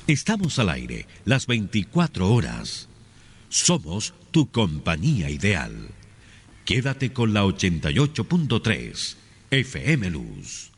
Estamos al aire las 24 horas. Somos tu compañía ideal. Quédate con la 88.3 FM Luz.